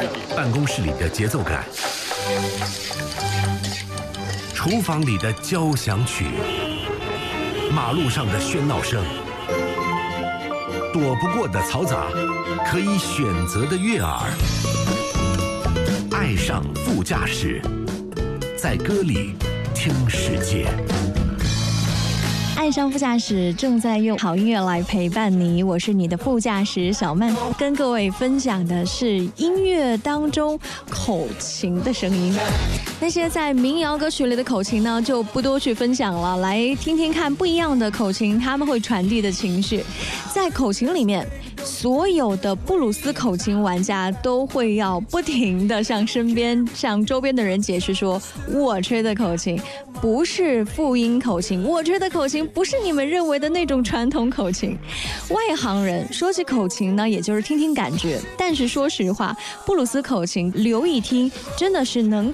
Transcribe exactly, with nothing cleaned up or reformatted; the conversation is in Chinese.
办公室里的节奏感，厨房里的交响曲，马路上的喧闹声，躲不过的嘈杂，可以选择的悦耳。爱上副驾驶，在歌里听世界。 爱上副驾驶正在用好音乐来陪伴你，我是你的副驾驶小曼，跟各位分享的是音乐当中口琴的声音。那些在民谣歌曲里的口琴呢，就不多去分享了，来听听看不一样的口琴，他们会传递的情绪。在口琴里面，所有的布鲁斯口琴玩家都会要不停的向身边、向周边的人解释说，我吹的口琴不是复音口琴，我吹的口琴不是你们认为的那种传统口琴。外行人说起口琴呢，也就是听听感觉，但是说实话，布鲁斯口琴留一听，真的是能